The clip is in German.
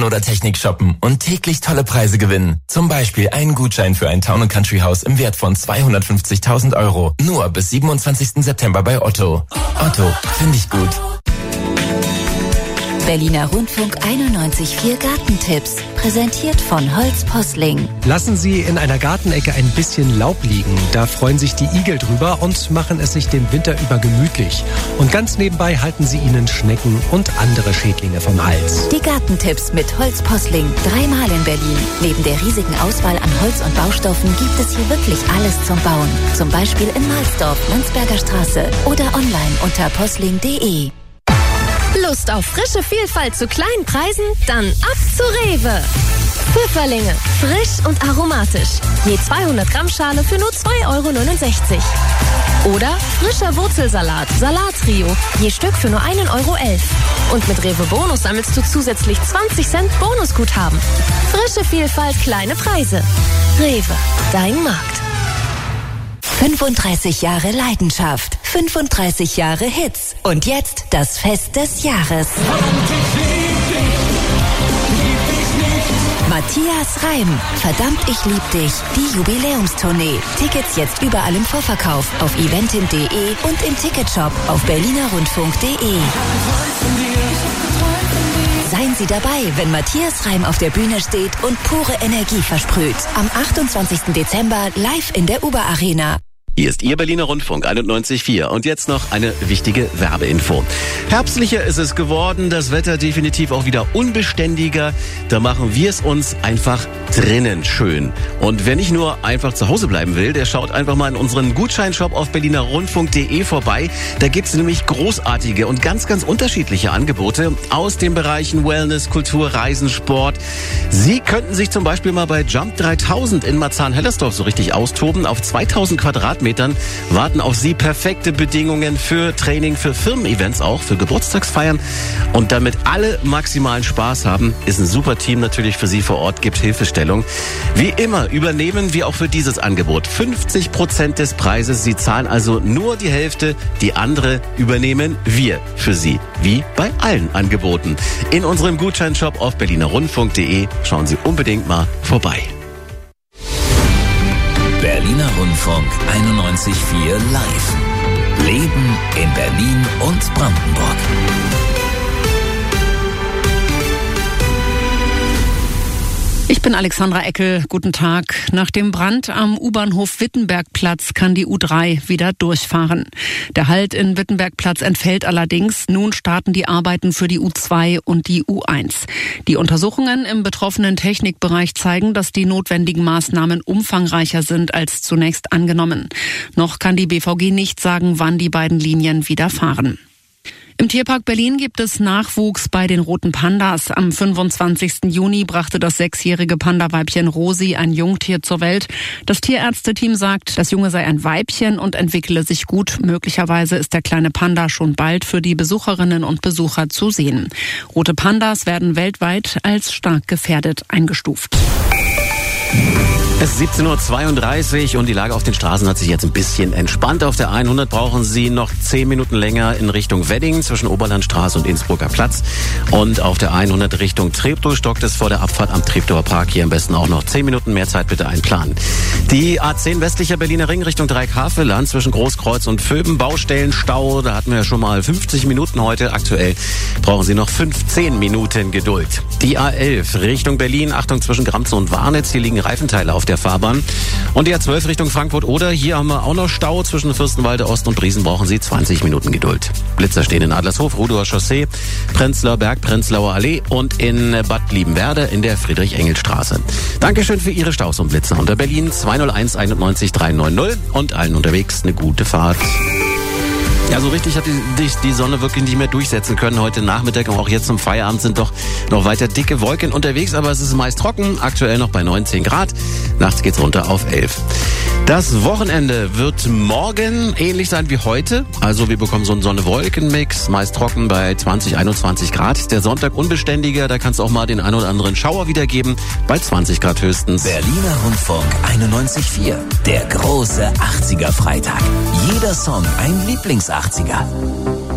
oder Technik shoppen und täglich tolle Preise gewinnen. Zum Beispiel einen Gutschein für ein Town & Country Haus im Wert von 250.000 €. Nur bis 27. September bei Otto. Otto, finde ich gut. Berliner Rundfunk 91.4 Gartentipps. Präsentiert von Holz Posling. Lassen Sie in einer Gartenecke ein bisschen Laub liegen. Da freuen sich die Igel drüber und machen es sich den Winter über gemütlich. Und ganz nebenbei halten Sie ihnen Schnecken und andere Schädlinge vom Hals. Die Gartentipps mit Holz Posling. 3-mal in Berlin. Neben der riesigen Auswahl an Holz und Baustoffen gibt es hier wirklich alles zum Bauen. Zum Beispiel in Mahlsdorf, Landsberger Straße oder online unter posling.de. Lust auf frische Vielfalt zu kleinen Preisen? Dann ab zu Rewe. Pfifferlinge, frisch und aromatisch. Je 200 Gramm Schale für nur 2,69 €. Oder frischer Wurzelsalat, Salattrio, je Stück für nur 1,11 €. Und mit Rewe Bonus sammelst du zusätzlich 20 Cent Bonusguthaben. Frische Vielfalt, kleine Preise. Rewe, dein Markt. 35 Jahre Leidenschaft, 35 Jahre Hits und jetzt das Fest des Jahres. Matthias Reim, Verdammt, ich lieb dich, die Jubiläumstournee. Tickets jetzt überall im Vorverkauf auf eventim.de und im Ticketshop auf berlinerrundfunk.de. Seien Sie dabei, wenn Matthias Reim auf der Bühne steht und pure Energie versprüht. Am 28. Dezember live in der Uber-Arena. Hier ist Ihr Berliner Rundfunk 91.4 und jetzt noch eine wichtige Werbeinfo. Herbstlicher ist es geworden, das Wetter definitiv auch wieder unbeständiger. Da machen wir es uns einfach drinnen schön. Und wer nicht nur einfach zu Hause bleiben will, der schaut einfach mal in unseren Gutscheinshop auf berlinerrundfunk.de vorbei. Da gibt's nämlich großartige und ganz, ganz unterschiedliche Angebote aus den Bereichen Wellness, Kultur, Reisen, Sport. Sie könnten sich zum Beispiel mal bei Jump 3000 in Marzahn-Hellersdorf so richtig austoben. Auf 2000 Quadratmetern warten auf Sie perfekte Bedingungen für Training, für Firmen-Events auch, für Geburtstagsfeiern. Und damit alle maximalen Spaß haben, ist ein super Team natürlich für Sie vor Ort, gibt Hilfestellung. Wie immer übernehmen wir auch für dieses Angebot 50% des Preises. Sie zahlen also nur die Hälfte, die andere übernehmen wir für Sie. Wie bei allen Angeboten. In unserem Gutscheinshop auf berlinerrundfunk.de schauen Sie unbedingt mal vorbei. Berliner Rundfunk 91.4 live. Leben in Berlin und Brandenburg. Ich bin Alexandra Eckel. Guten Tag. Nach dem Brand am U-Bahnhof Wittenbergplatz kann die U3 wieder durchfahren. Der Halt in Wittenbergplatz entfällt allerdings. Nun starten die Arbeiten für die U2 und die U1. Die Untersuchungen im betroffenen Technikbereich zeigen, dass die notwendigen Maßnahmen umfangreicher sind als zunächst angenommen. Noch kann die BVG nicht sagen, wann die beiden Linien wieder fahren. Im Tierpark Berlin gibt es Nachwuchs bei den roten Pandas. Am 25. Juni brachte das 6-jährige Panda-Weibchen Rosi ein Jungtier zur Welt. Das Tierärzteteam sagt, das Junge sei ein Weibchen und entwickle sich gut. Möglicherweise ist der kleine Panda schon bald für die Besucherinnen und Besucher zu sehen. Rote Pandas werden weltweit als stark gefährdet eingestuft. Es ist 17:32 Uhr und die Lage auf den Straßen hat sich jetzt ein bisschen entspannt. Auf der 100 brauchen Sie noch 10 Minuten länger in Richtung Wedding zwischen Oberlandstraße und Innsbrucker Platz. Und auf der 100 Richtung Treptow stockt es vor der Abfahrt am Treptower Park. Hier am besten auch noch 10 Minuten mehr Zeit bitte einplanen. Die A10 westlicher Berliner Ring Richtung Dreieckhavelland zwischen Großkreuz und Vöben. Baustellenstau, da hatten wir ja schon mal 50 Minuten heute. Aktuell brauchen Sie noch 15 Minuten Geduld. Die A11 Richtung Berlin, Achtung zwischen Gramze und Warnitz. Hier liegen Reifenteile auf der Fahrbahn. Und die A12 Richtung Frankfurt-Oder. Hier haben wir auch noch Stau. Zwischen Fürstenwalde Ost und Briesen brauchen Sie 20 Minuten Geduld. Blitzer stehen in Adlershof, Rudower Chaussee, Prenzlauer Berg, Prenzlauer Allee und in Bad Liebenwerda in der Friedrich-Engel-Straße. Dankeschön für Ihre Staus und Blitzer unter Berlin 201 91 390 und allen unterwegs eine gute Fahrt. Ja, so richtig hat die Sonne wirklich nicht mehr durchsetzen können heute Nachmittag. Und auch jetzt zum Feierabend sind doch noch weiter dicke Wolken unterwegs. Aber es ist meist trocken, aktuell noch bei 19 Grad. Nachts geht's runter auf 11. Das Wochenende wird morgen ähnlich sein wie heute. Also wir bekommen so einen Sonne-Wolken-Mix, meist trocken bei 20, 21 Grad. Der Sonntag unbeständiger, da kann es auch mal den ein oder anderen Schauer wieder geben, bei 20 Grad höchstens. Berliner Rundfunk 91.4, der große 80er-Freitag. Jeder Song ein Lieblings-80er.